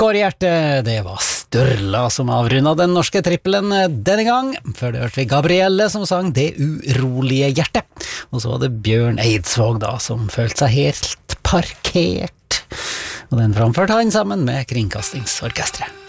Skårhjerte, det var Sturla som avrundet den norske trippelen denne gang. Før det hørte vi Gabrielle som sang Det urolige hjerte. Og så var det Bjørn Eidsvåg da, som følte seg helt parkert. Og den framførte han sammen med Kringkastingsorkestret.